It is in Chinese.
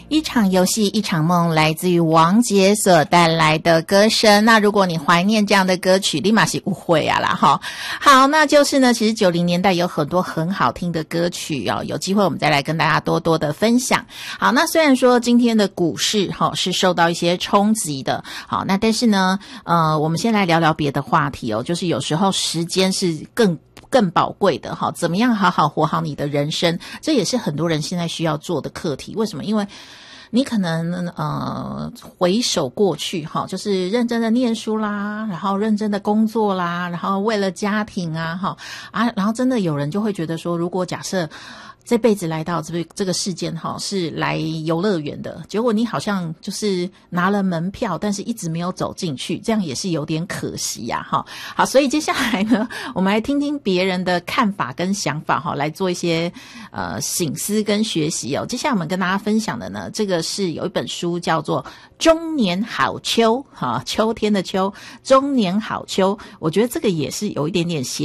一场游戏一场梦，来自于王杰所带来的歌声。那如果你怀念这样的歌曲，立马是误会啊啦哈。好，那就是呢，其实90年代有很多很好听的歌曲哦，有机会我们再来跟大家多多的分享。好，那虽然说今天的股市是受到一些冲击的，好，那但是呢我们先来聊聊别的话题哦，就是有时候时间是更宝贵的哈，怎么样好好活好你的人生，这也是很多人现在需要做的课题。为什么？因为你可能回首过去哈，就是认真的念书啦，然后认真的工作啦，然后为了家庭啊，然后真的有人就会觉得说，如果假设这辈子来到这个世间是来游乐园的，结果你好像就是拿了门票，但是一直没有走进去，这样也是有点可惜呀好，所以接下来呢，我们来听听别人的看法跟想法来做一些省思跟学习哦。接下来我们跟大家分享的呢，这个是有一本书叫做《中年好秋》秋天的秋，中年好秋，我觉得这个也是有一点点